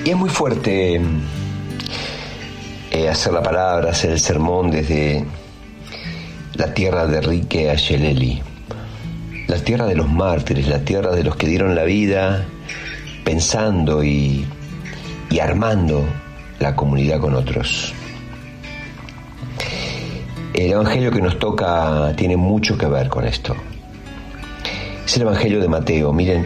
Y es muy fuerte hacer la palabra, hacer el sermón desde la tierra de Enrique Angelelli, la tierra de los mártires, la tierra de los que dieron la vida pensando y armando la comunidad con otros. El evangelio que nos toca tiene mucho que ver con esto. Es el evangelio de Mateo. Miren,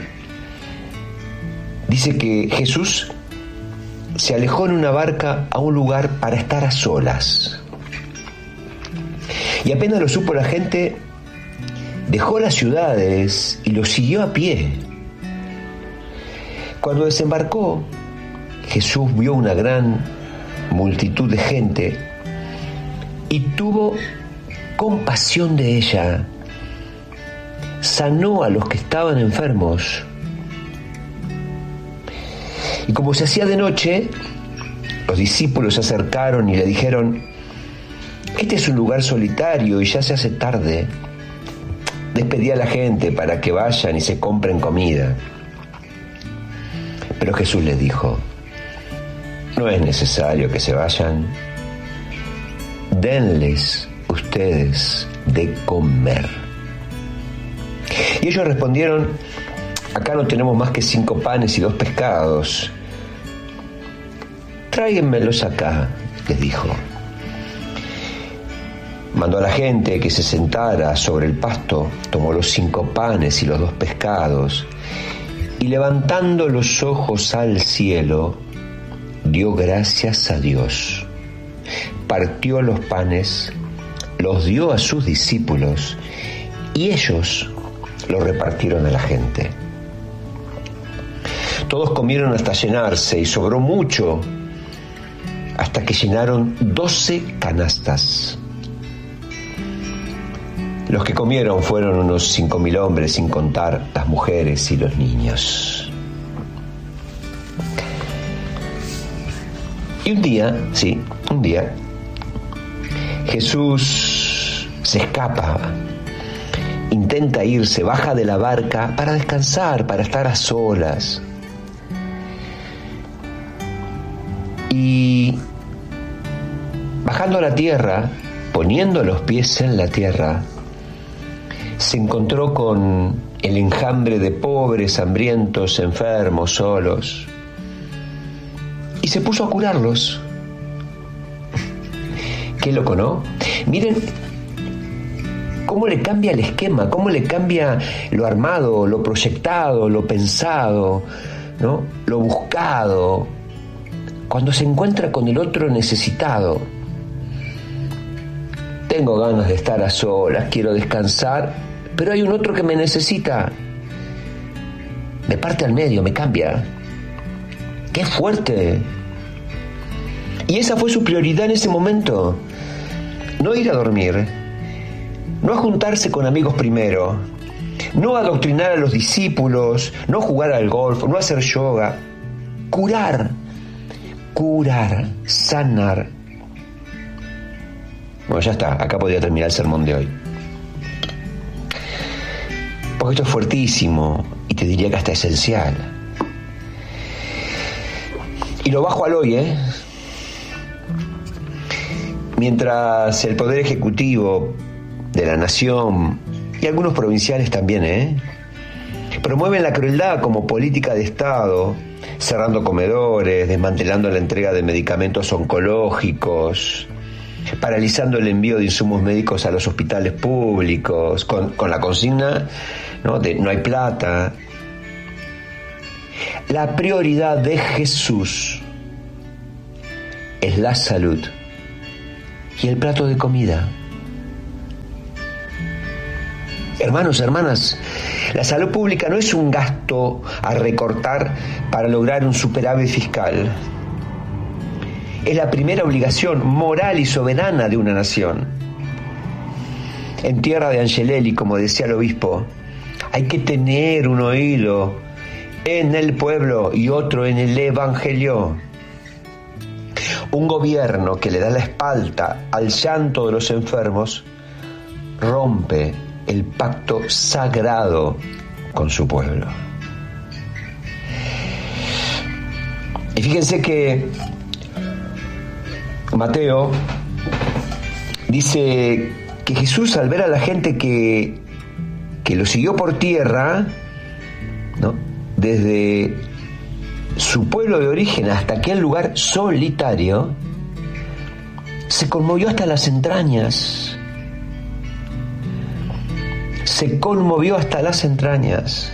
dice que Jesús se alejó en una barca a un lugar para estar a solas. Y apenas lo supo la gente, dejó las ciudades y lo siguió a pie. Cuando desembarcó, Jesús vio una gran multitud de gente y tuvo compasión de ella. Sanó a los que estaban enfermos. Y como se hacía de noche, los discípulos se acercaron y le dijeron: este es un lugar solitario y ya se hace tarde. Despedí a la gente para que vayan y se compren comida. Pero Jesús les dijo: no es necesario que se vayan. Denles ustedes de comer. Y ellos respondieron: acá no tenemos más que 5 panes y 2 pescados. Tráiganmelos acá, les dijo. Mandó a la gente que se sentara sobre el pasto, tomó los 5 panes y los 2 pescados, y levantando los ojos al cielo, dio gracias a Dios. Partió los panes, los dio a sus discípulos, y ellos los repartieron a la gente. Todos comieron hasta llenarse, y sobró mucho, hasta que llenaron 12 canastas. Los que comieron fueron unos 5.000 hombres, sin contar las mujeres y los niños. Y un día, Jesús se escapa, intenta irse, baja de la barca para descansar, para estar a solas. Y bajando a la tierra, poniendo los pies en la tierra, se encontró con el enjambre de pobres, hambrientos, enfermos, solos, y se puso a curarlos. Qué loco, ¿no? Miren cómo le cambia el esquema, cómo le cambia lo armado, lo proyectado, lo pensado, ¿no? Lo buscado, cuando se encuentra con el otro necesitado. Tengo ganas de estar a solas, quiero descansar, pero hay un otro que me necesita. Me parte al medio, me cambia. ¡Qué fuerte! Y esa fue su prioridad en ese momento. No ir a dormir, no a juntarse con amigos primero, no adoctrinar a los discípulos, no jugar al golf, no hacer yoga. Curar, sanar. Bueno, ya está, acá podría terminar el sermón de hoy. Porque esto es fuertísimo y te diría que hasta esencial. Y lo bajo al hoy, Mientras el Poder Ejecutivo de la Nación y algunos provinciales también, promueven la crueldad como política de Estado, cerrando comedores, desmantelando la entrega de medicamentos oncológicos, paralizando el envío de insumos médicos a los hospitales públicos, con la consigna, ¿no?, de no hay plata. La prioridad de Jesús es la salud y el plato de comida. Hermanos, hermanas, la salud pública no es un gasto a recortar para lograr un superávit fiscal. Es la primera obligación moral y soberana de una nación. En tierra de Angelelli, como decía el obispo, hay que tener un oído en el pueblo y otro en el evangelio. Un gobierno que le da la espalda al llanto de los enfermos rompe el pacto sagrado con su pueblo. Y fíjense que Mateo dice que Jesús, al ver a la gente que lo siguió por tierra, ¿no?, desde su pueblo de origen hasta aquel lugar solitario, se conmovió hasta las entrañas. Se conmovió hasta las entrañas.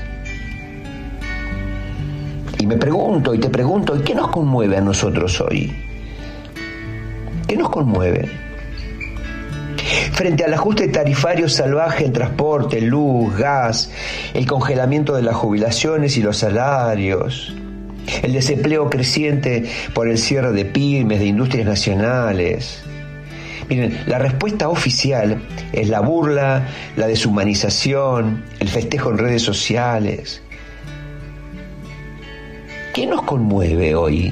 Y me pregunto y te pregunto, ¿y qué nos conmueve a nosotros hoy? ¿Qué nos conmueve? Frente al ajuste tarifario salvaje en transporte, luz, gas, el congelamiento de las jubilaciones y los salarios, el desempleo creciente por el cierre de pymes, de industrias nacionales. Miren, la respuesta oficial es la burla, la deshumanización, el festejo en redes sociales. ¿Qué nos conmueve hoy?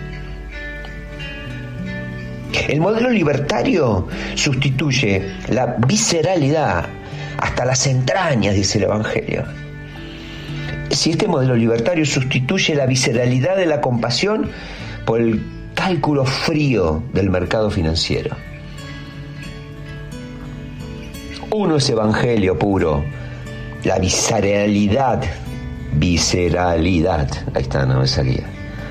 El modelo libertario sustituye la visceralidad hasta las entrañas, dice el Evangelio. Si este modelo libertario sustituye la visceralidad de la compasión por el cálculo frío del mercado financiero. Uno es evangelio puro, la visceralidad, ahí está, no me salía.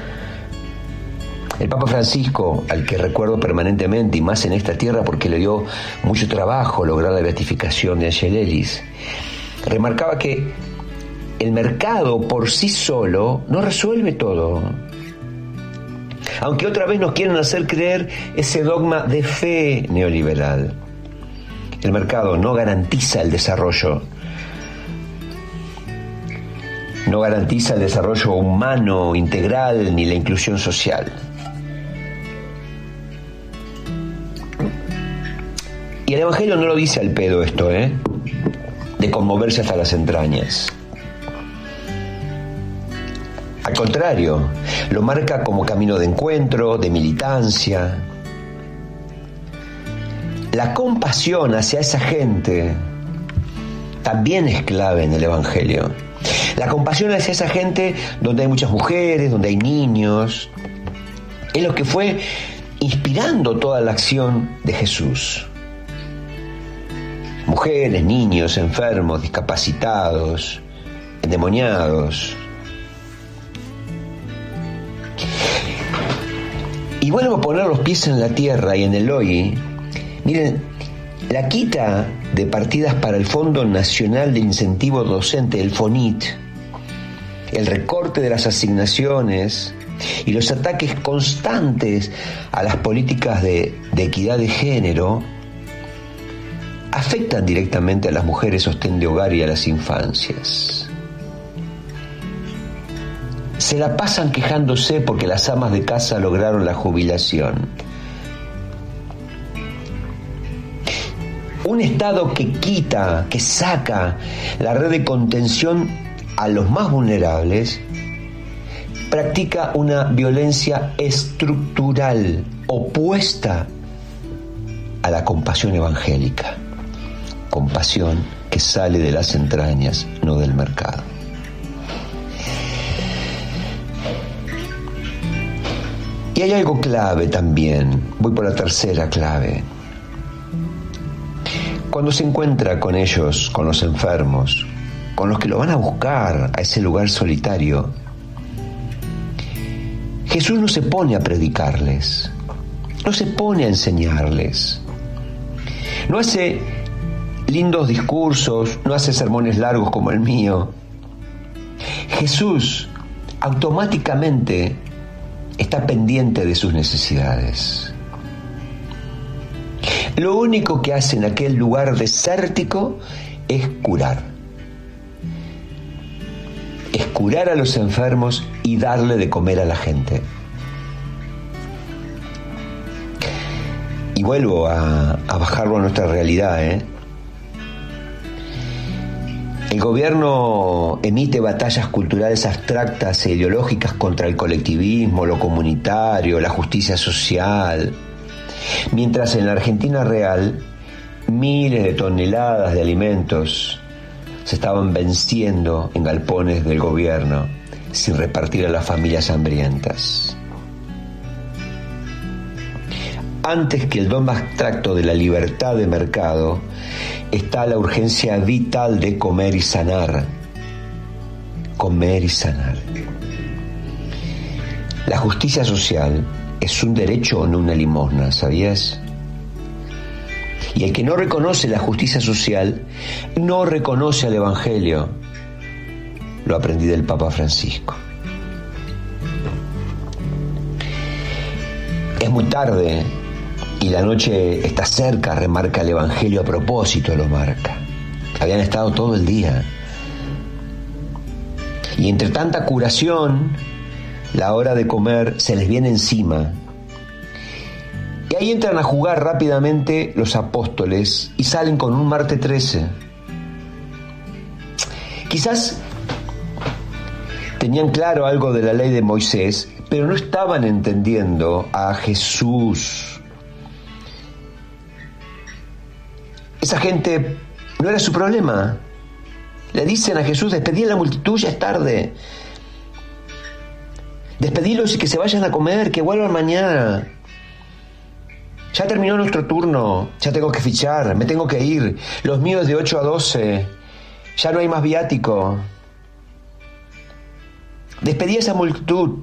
El Papa Francisco, al que recuerdo permanentemente, y más en esta tierra porque le dio mucho trabajo lograr la beatificación de Angelellis, remarcaba que el mercado por sí solo no resuelve todo. Aunque otra vez nos quieren hacer creer ese dogma de fe neoliberal. El mercado no garantiza el desarrollo. No garantiza el desarrollo humano, integral, ni la inclusión social. Y el Evangelio no lo dice al pedo esto, de conmoverse hasta las entrañas. Al contrario, lo marca como camino de encuentro, de militancia. La compasión hacia esa gente también es clave en el Evangelio. La compasión hacia esa gente donde hay muchas mujeres, donde hay niños, es lo que fue inspirando toda la acción de Jesús. Mujeres, niños, enfermos, discapacitados, endemoniados. Y vuelvo a poner los pies en la tierra y en el hoy. Miren, la quita de partidas para el Fondo Nacional de Incentivo Docente, el FONIT, el recorte de las asignaciones y los ataques constantes a las políticas de equidad de género afectan directamente a las mujeres sostén de hogar y a las infancias. Se la pasan quejándose porque las amas de casa lograron la jubilación. Un Estado que quita, que saca la red de contención a los más vulnerables, practica una violencia estructural opuesta a la compasión evangélica. Compasión que sale de las entrañas, no del mercado. Y hay algo clave también, voy por la tercera clave. Cuando se encuentra con ellos, con los enfermos, con los que lo van a buscar a ese lugar solitario, Jesús no se pone a predicarles, no se pone a enseñarles, no hace lindos discursos, no hace sermones largos como el mío. Jesús automáticamente está pendiente de sus necesidades. Lo único que hace en aquel lugar desértico es curar. Es curar a los enfermos y darle de comer a la gente. Y vuelvo a bajarlo a nuestra realidad, El gobierno emite batallas culturales abstractas e ideológicas contra el colectivismo, lo comunitario, la justicia social, mientras en la Argentina real miles de toneladas de alimentos se estaban venciendo en galpones del gobierno sin repartir a las familias hambrientas. Antes que el dogma abstracto de la libertad de mercado, está la urgencia vital de comer y sanar. Comer y sanar. La justicia social es un derecho, no una limosna, ¿sabías? Y el que no reconoce la justicia social, no reconoce al Evangelio. Lo aprendí del Papa Francisco. Es muy tarde y la noche está cerca, remarca el Evangelio, a propósito lo marca. Habían estado todo el día. Y entre tanta curación, la hora de comer se les viene encima. Y ahí entran a jugar rápidamente los apóstoles y salen con un Marte 13. Quizás tenían claro algo de la ley de Moisés, pero no estaban entendiendo a Jesús. Esa gente no era su problema. Le dicen a Jesús: despedí a la multitud, ya es tarde. Despedilos y que se vayan a comer, que vuelvan mañana. Ya terminó nuestro turno, ya tengo que fichar, me tengo que ir. Los míos de 8 a 12, ya no hay más viático. Despedí a esa multitud.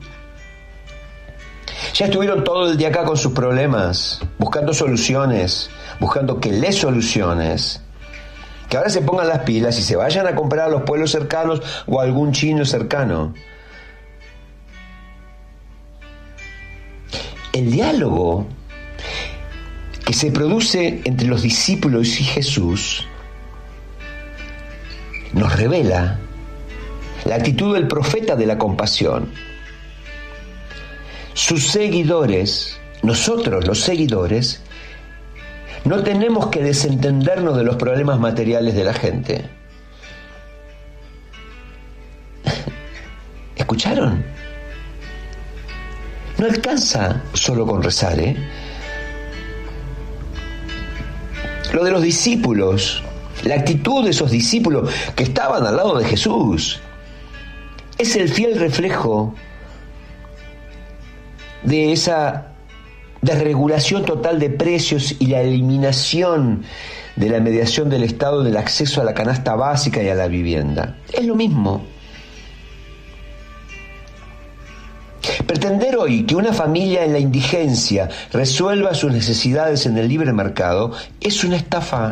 Ya estuvieron todo el día acá con sus problemas, buscando soluciones, buscando que les soluciones. Que ahora se pongan las pilas y se vayan a comprar a los pueblos cercanos o a algún chino cercano. El diálogo que se produce entre los discípulos y Jesús nos revela la actitud del profeta de la compasión. Sus seguidores, nosotros los seguidores, no tenemos que desentendernos de los problemas materiales de la gente. ¿Escucharon? No alcanza solo con rezar, ¿eh? Lo de los discípulos, la actitud de esos discípulos que estaban al lado de Jesús, es el fiel reflejo de esa desregulación total de precios y la eliminación de la mediación del Estado en el acceso a la canasta básica y a la vivienda. Es lo mismo. Pretender hoy que una familia en la indigencia resuelva sus necesidades en el libre mercado es una estafa.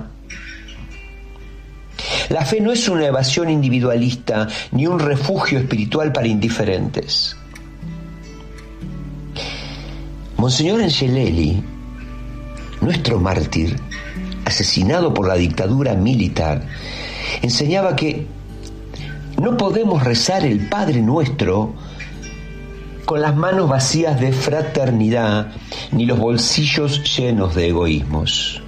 La fe no es una evasión individualista ni un refugio espiritual para indiferentes. Monseñor Angelelli, nuestro mártir, asesinado por la dictadura militar, enseñaba que no podemos rezar el Padre Nuestro con las manos vacías de fraternidad ni los bolsillos llenos de egoísmos.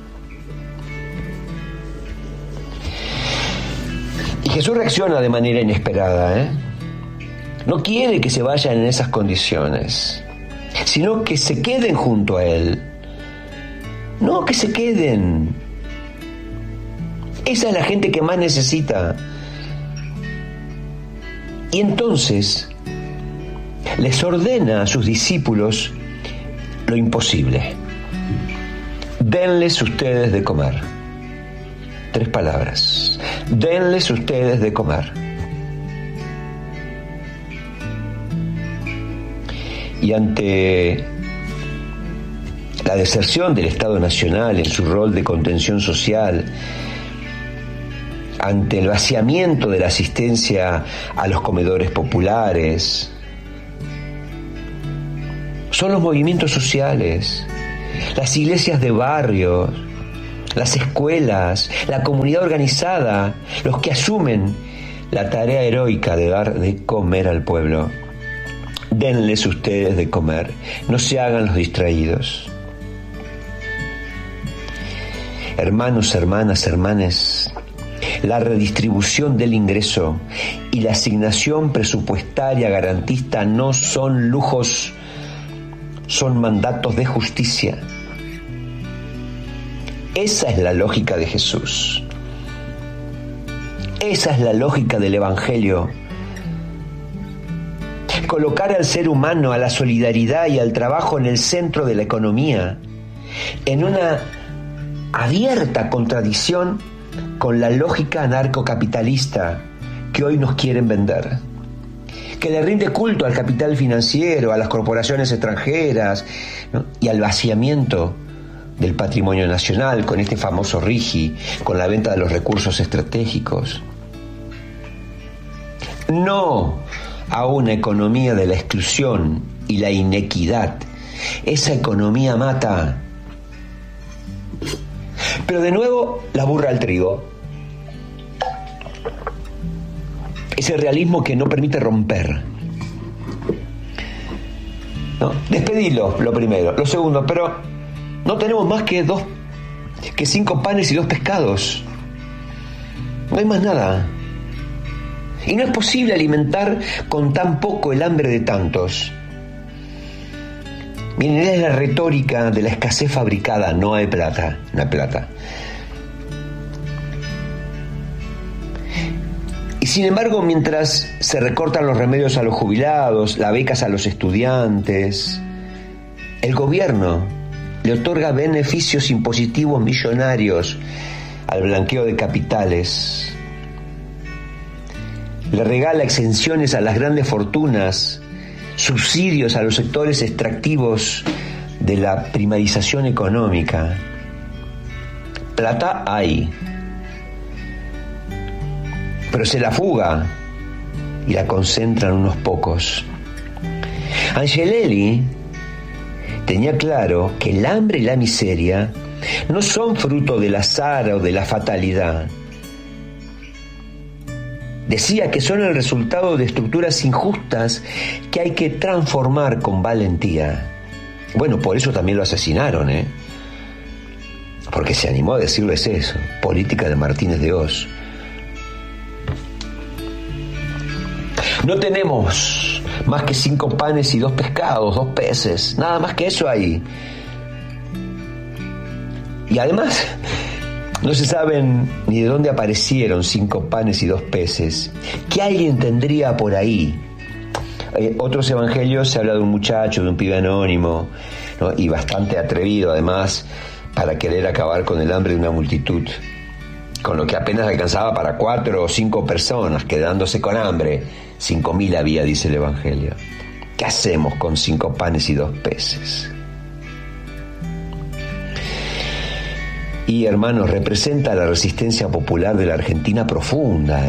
Y Jesús reacciona de manera inesperada, ¿eh? No quiere que se vayan en esas condiciones, sino que se queden junto a Él. No, que se queden. Esa es la gente que más necesita. Y entonces les ordena a sus discípulos lo imposible. Denles ustedes de comer. 3 palabras. Denles ustedes de comer. Y ante la deserción del Estado Nacional en su rol de contención social, ante el vaciamiento de la asistencia a los comedores populares, son los movimientos sociales, las iglesias de barrios, las escuelas, la comunidad organizada, los que asumen la tarea heroica de dar de comer al pueblo. Denles ustedes de comer, no se hagan los distraídos. Hermanos, hermanas, hermanes, la redistribución del ingreso y la asignación presupuestaria garantista no son lujos, son mandatos de justicia. Esa es la lógica de Jesús. Esa es la lógica del Evangelio. Colocar al ser humano, a la solidaridad y al trabajo en el centro de la economía en una abierta contradicción con la lógica anarcocapitalista que hoy nos quieren vender, que le rinde culto al capital financiero, a las corporaciones extranjeras, ¿no? Y al vaciamiento del patrimonio nacional con este famoso RIGI, con la venta de los recursos estratégicos. No a una economía de la exclusión y la inequidad. Esa economía mata. Pero de nuevo, la burra al trigo. Ese realismo que no permite romper, ¿no? Despedilo, lo primero. Lo segundo, pero no tenemos más que 5 panes y 2 pescados. No hay más nada. Y no es posible alimentar con tan poco el hambre de tantos. Miren, es la retórica de la escasez fabricada. No hay plata, no hay plata. Y sin embargo, mientras se recortan los remedios a los jubilados, las becas a los estudiantes, el gobierno le otorga beneficios impositivos millonarios al blanqueo de capitales, le regala exenciones a las grandes fortunas, subsidios a los sectores extractivos de la primarización económica. Plata hay, pero se la fuga y la concentran unos pocos. Angelelli tenía claro que el hambre y la miseria no son fruto del azar o de la fatalidad. Decía que son el resultado de estructuras injustas que hay que transformar con valentía. Bueno, por eso también lo asesinaron, porque se animó a decirles eso. Política de Martínez de Hoz. No tenemos más que 5 panes y 2 pescados, 2 peces, nada más que eso ahí. Y además, no se saben ni de dónde aparecieron 5 panes y 2 peces. ¿Qué alguien tendría por ahí? Otros evangelios se habla de un muchacho, de un pibe anónimo, ¿no? Y bastante atrevido además, para querer acabar con el hambre de una multitud, con lo que apenas alcanzaba para 4 o 5 personas, quedándose con hambre. 5.000 había, dice el evangelio. ¿Qué hacemos con 5 panes y 2 peces? Y hermanos, representa la resistencia popular de la Argentina profunda,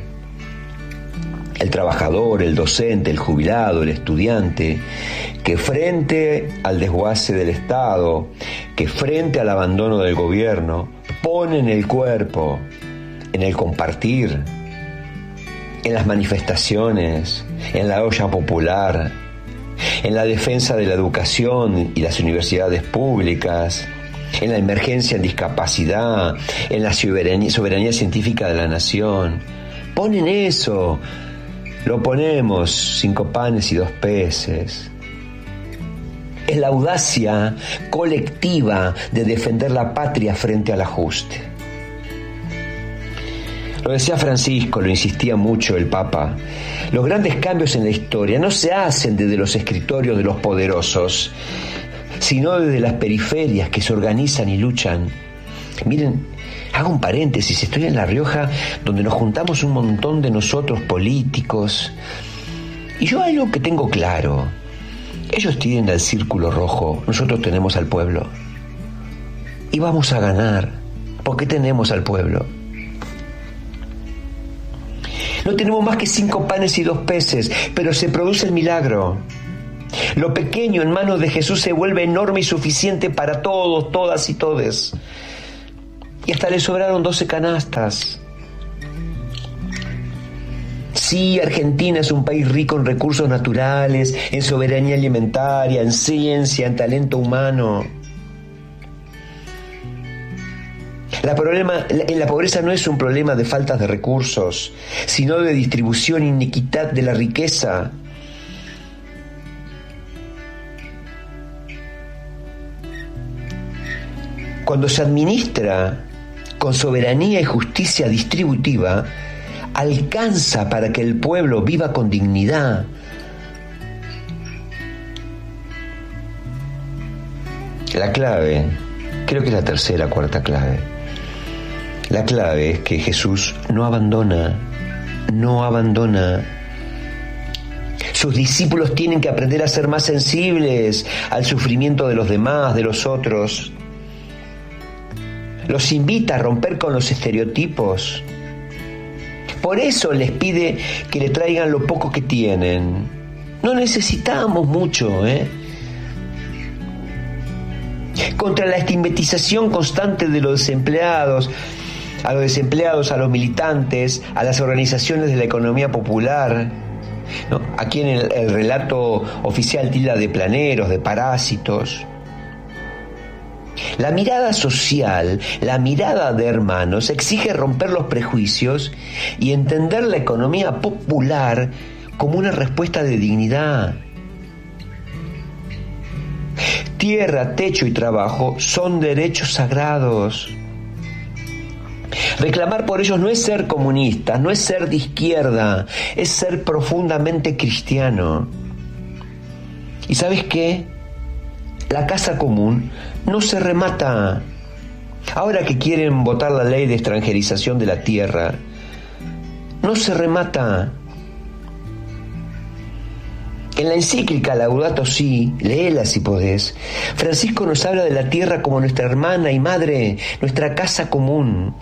El trabajador, el docente, el jubilado, el estudiante, que frente al desguace del Estado, que frente al abandono del gobierno, ponen el cuerpo en el compartir, en las manifestaciones, en la olla popular, en la defensa de la educación y las universidades públicas, en la emergencia en discapacidad, en la soberanía científica de la nación. Ponen eso, lo ponemos, 5 panes y 2 peces. Es la audacia colectiva de defender la patria frente al ajuste. Lo decía Francisco, lo insistía mucho el Papa. Los grandes cambios en la historia no se hacen desde los escritorios de los poderosos, sino desde las periferias que se organizan y luchan. Miren, hago un paréntesis, estoy en La Rioja, donde nos juntamos un montón de nosotros políticos, y yo algo que tengo claro: ellos tienen al círculo rojo, nosotros tenemos al pueblo, y vamos a ganar, porque tenemos al pueblo. No tenemos más que 5 panes y 2 peces, pero se produce el milagro. Lo pequeño en manos de Jesús se vuelve enorme y suficiente para todos, todas y todes. Y hasta le sobraron 12 canastas. Sí, Argentina es un país rico en recursos naturales, en soberanía alimentaria, en ciencia, en talento humano. La pobreza no es un problema de faltas de recursos, sino de distribución e inequidad de la riqueza. Cuando se administra con soberanía y justicia distributiva, alcanza para que el pueblo viva con dignidad. La clave, creo que es la tercera, cuarta clave. La clave es que Jesús no abandona. Sus discípulos tienen que aprender a ser más sensibles al sufrimiento de los demás, de los otros. Los invita a romper con los estereotipos. Por eso les pide que le traigan lo poco que tienen. No necesitamos mucho, Contra la estigmatización constante de los desempleados, a los militantes, a las organizaciones de la economía popular, ¿no? Aquí en el relato oficial tilda de planeros, de parásitos. La mirada social, la mirada de hermanos, exige romper los prejuicios y entender la economía popular como una respuesta de dignidad. Tierra, techo y trabajo son derechos sagrados. Reclamar por ellos no es ser comunista, no es ser de izquierda, es ser profundamente cristiano. ¿Y sabes qué? La casa común no se remata. Ahora que quieren votar la ley de extranjerización de la tierra, no se remata. En la encíclica Laudato Si, léela si podés, Francisco nos habla de la tierra como nuestra hermana y madre, nuestra casa común.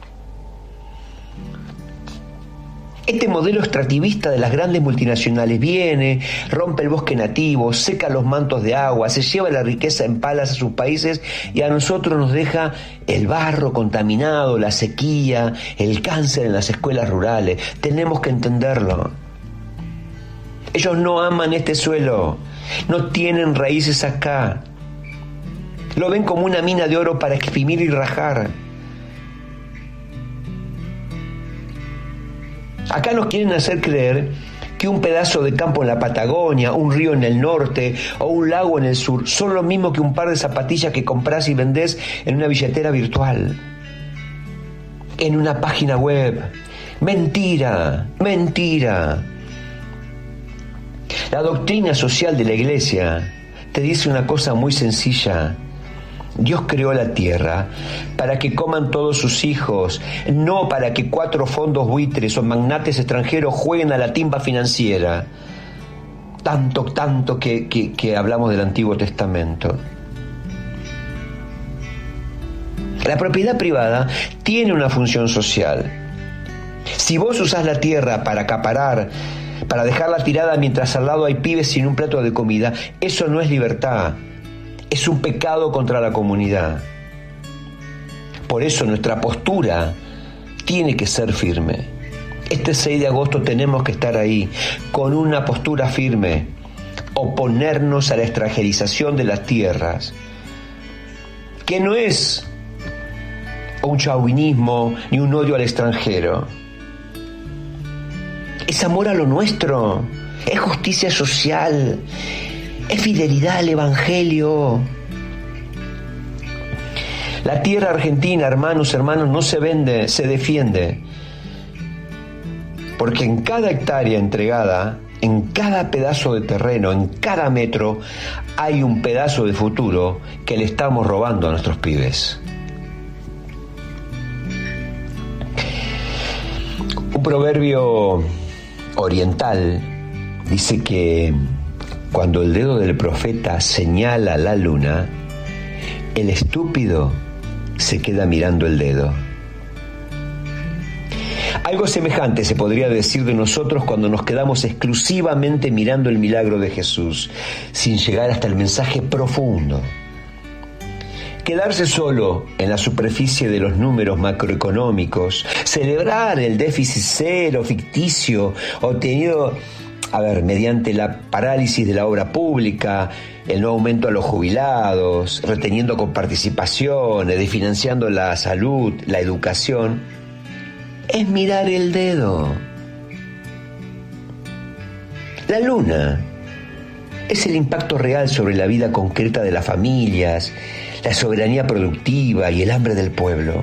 Este modelo extractivista de las grandes multinacionales viene, rompe el bosque nativo, seca los mantos de agua, se lleva la riqueza en palas a sus países y a nosotros nos deja el barro contaminado, la sequía, el cáncer en las escuelas rurales. Tenemos que entenderlo. Ellos no aman este suelo, no tienen raíces acá. Lo ven como una mina de oro para exprimir y rajar. Acá nos quieren hacer creer que un pedazo de campo en la Patagonia, un río en el norte o un lago en el sur son lo mismo que un par de zapatillas que compras y vendés en una billetera virtual, en una página web. Mentira, mentira. La doctrina social de la Iglesia te dice una cosa muy sencilla. Dios creó la tierra para que coman todos sus hijos, no para que 4 fondos buitres o magnates extranjeros jueguen a la timba financiera. Tanto que hablamos del Antiguo Testamento. La propiedad privada tiene una función social. Si vos usás la tierra para acaparar, para dejarla tirada mientras al lado hay pibes sin un plato de comida, eso no es libertad. Es un pecado contra la comunidad. Por eso nuestra postura tiene que ser firme. Este 6 de agosto tenemos que estar ahí, con una postura firme, oponernos a la extranjerización de las tierras, que no es un chauvinismo ni un odio al extranjero. Es amor a lo nuestro, es justicia social, es fidelidad al Evangelio. La tierra argentina, hermanos, no se vende, se defiende. Porque en cada hectárea entregada, en cada pedazo de terreno, en cada metro, hay un pedazo de futuro que le estamos robando a nuestros pibes. Un proverbio oriental dice que cuando el dedo del profeta señala la luna, el estúpido se queda mirando el dedo. Algo semejante se podría decir de nosotros cuando nos quedamos exclusivamente mirando el milagro de Jesús, sin llegar hasta el mensaje profundo. Quedarse solo en la superficie de los números macroeconómicos, celebrar el déficit cero ficticio obtenido mediante la parálisis de la obra pública, el no aumento a los jubilados, reteniendo con participaciones, desfinanciando la salud, la educación, es mirar el dedo. La luna es el impacto real sobre la vida concreta de las familias, la soberanía productiva y el hambre del pueblo.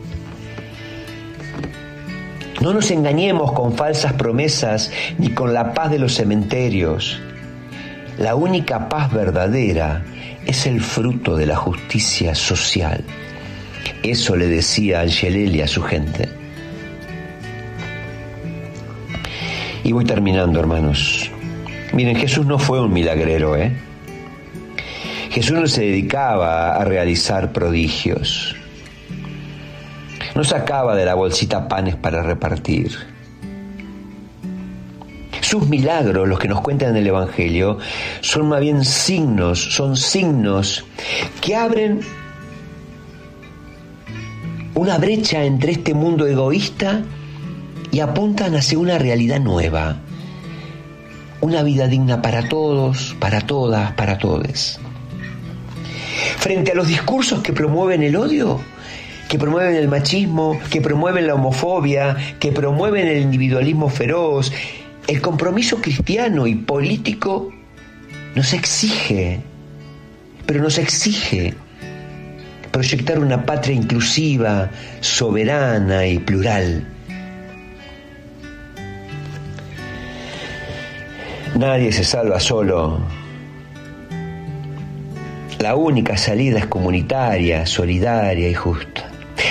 No nos engañemos con falsas promesas ni con la paz de los cementerios. la única paz verdadera es el fruto de la justicia social. Eso le decía Angelelli a su gente. Y voy terminando, hermanos. Miren, Jesús no fue un milagrero, Jesús no se dedicaba a realizar prodigios. No sacaba de la bolsita panes para repartir. Sus milagros, los que nos cuentan en el Evangelio, son más bien son signos que abren una brecha entre este mundo egoísta y apuntan hacia una realidad nueva, una vida digna para todos, para todas, para todes. Frente a los discursos que promueven el odio, que promueven el machismo, que promueven la homofobia, que promueven el individualismo feroz, el compromiso cristiano y político nos exige proyectar una patria inclusiva, soberana y plural. Nadie se salva solo. La única salida es comunitaria, solidaria y justa.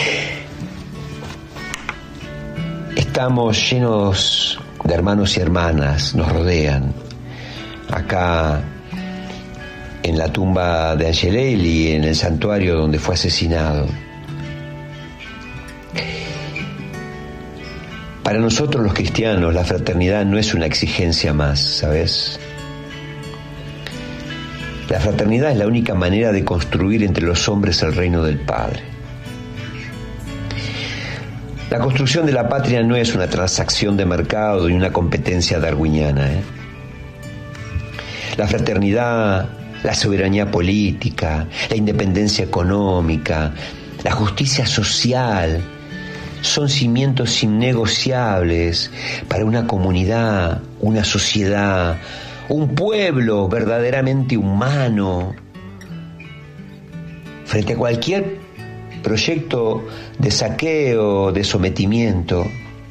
Estamos llenos de hermanos y hermanas, nos rodean. Acá en la tumba de Angelelli, en el santuario donde fue asesinado. Para nosotros los cristianos, la fraternidad no es una exigencia más, ¿sabes? La fraternidad es la única manera de construir entre los hombres el reino del Padre. La construcción de la patria no es una transacción de mercado y una competencia darwiniana, La fraternidad, la soberanía política, la independencia económica, la justicia social son cimientos innegociables para una comunidad, una sociedad, un pueblo verdaderamente humano. Frente a cualquier proyecto de saqueo, de sometimiento,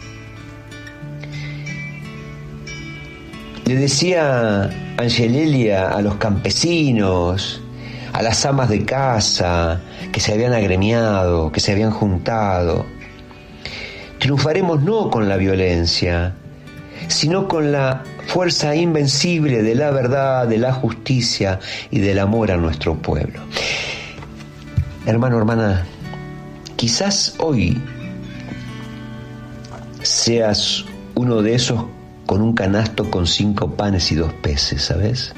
le decía Angelelli a los campesinos, a las amas de casa que se habían agremiado, que se habían juntado: triunfaremos no con la violencia, sino con la fuerza invencible de la verdad, de la justicia y del amor a nuestro pueblo. Hermano, hermana, quizás hoy seas uno de esos con un canasto con 5 panes y 2 peces, ¿sabes?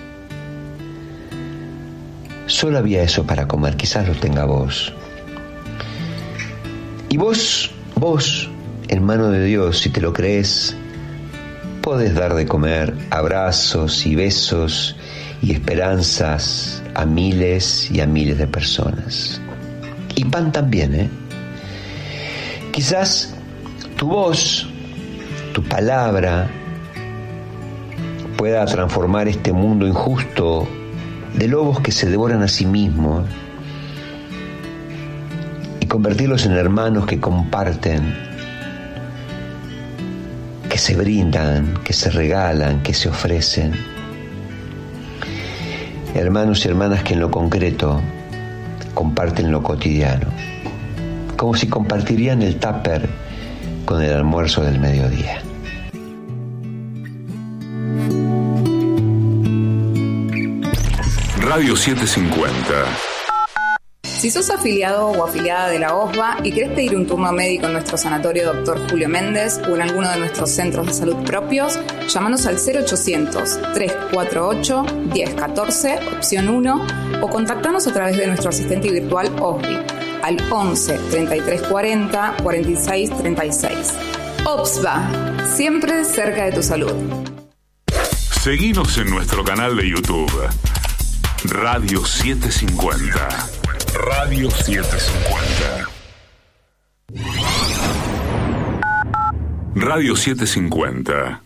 Solo había eso para comer, quizás lo tenga vos. Y vos, en mano de Dios, si te lo crees, podés dar de comer abrazos y besos y esperanzas a miles y a miles de personas. Y pan también, Quizás tu voz, tu palabra, pueda transformar este mundo injusto de lobos que se devoran a sí mismos y convertirlos en hermanos que comparten, que se brindan, que se regalan, que se ofrecen. Hermanos y hermanas que en lo concreto comparten lo cotidiano, como si compartirían el tupper con el almuerzo del mediodía. Radio 750. Si sos afiliado o afiliada de la OSBA y querés pedir un turno médico en nuestro sanatorio Dr. Julio Méndez o en alguno de nuestros centros de salud propios, llámanos al 0800-348-1014, opción 1, o contactanos a través de nuestro asistente virtual OSBI al 11 33 40 46 36. OSBA, siempre cerca de tu salud. Seguinos en nuestro canal de YouTube, Radio 750. Radio 750. Radio 750.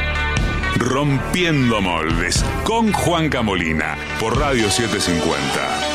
Rompiendo moldes con Juan Camolina por Radio 750.